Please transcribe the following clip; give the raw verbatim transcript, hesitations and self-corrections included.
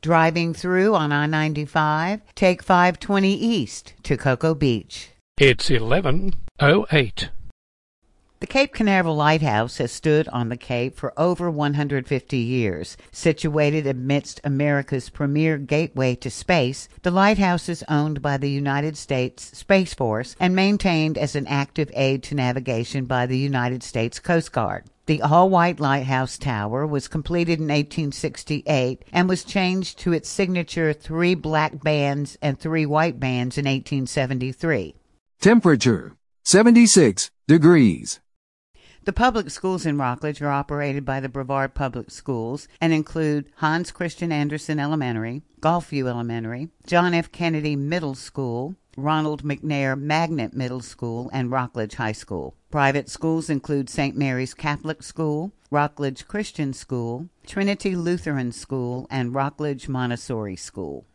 Driving through on I ninety-five, take five twenty east to Cocoa Beach. It's eleven oh eight. The Cape Canaveral Lighthouse has stood on the Cape for over one hundred fifty years. Situated amidst America's premier gateway to space, the lighthouse is owned by the United States Space Force and maintained as an active aid to navigation by the United States Coast Guard. The all-white lighthouse tower was completed in eighteen sixty-eight and was changed to its signature three black bands and three white bands in eighteen seventy-three. Temperature, seventy-six degrees. The public schools in Rockledge are operated by the Brevard Public Schools and include Hans Christian Andersen Elementary, Gulfview Elementary, John F. Kennedy Middle School, Ronald McNair Magnet Middle School, and Rockledge High School. Private schools include Saint Mary's Catholic School, Rockledge Christian School, Trinity Lutheran School, and Rockledge Montessori School.